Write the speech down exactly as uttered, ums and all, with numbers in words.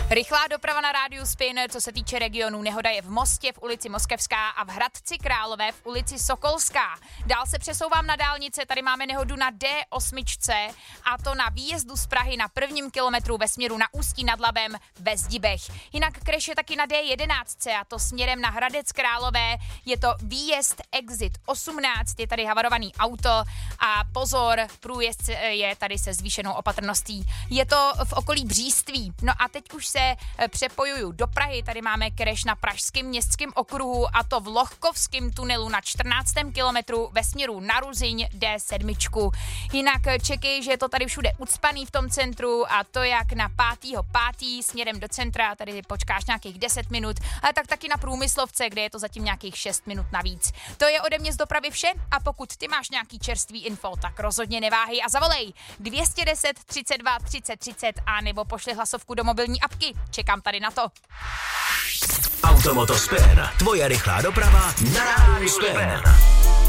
Rychlá doprava na rádiu Spin, co se týče regionu. Nehoda je v Mostě, v ulici Moskevská a v Hradci Králové v ulici Sokolská. Dál se přesouvám na dálnice, tady máme nehodu na D osm a to na výjezdu z Prahy na prvním kilometru ve směru na Ústí nad Labem ve Zdibech. Jinak crash je taky na D jedenáct a to směrem na Hradec Králové. Je to výjezd exit osmnáct, je tady havarovaný auto a pozor, průjezd je tady se zvýšenou opatrností. Je to v okolí Bříství. No a teď už se přepojuju do Prahy, tady máme crash na pražském městském okruhu a to v Lohkovském tunelu na čtrnáctém kilometru ve směru na Ruzyň D sedm. Jinak čekej, že je to tady všude ucpaný v tom centru a to jak na pátého pátý směrem do centra, tady počkáš nějakých deset minut, ale tak taky na Průmyslovce, kde je to zatím nějakých šest minut navíc. To je ode mě z dopravy vše a pokud ty máš nějaký čerstvý info, tak rozhodně neváhej a zavolej dvě deset třicet dva třicet třicet a nebo pošli hlasovku do mobilní apky. Čekám tady na to. Automoto Spin, tvoje rychlá doprava na rádiu Spin.